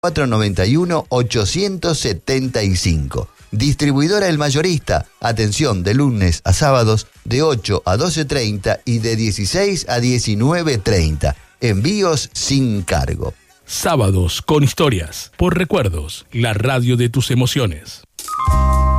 491-875. Distribuidora El Mayorista. Atención de lunes a sábados de 8 a 12:30 y de 16 a 19:30. Envíos sin cargo. Sábados con historias. Por Recuerdos, la radio de tus emociones.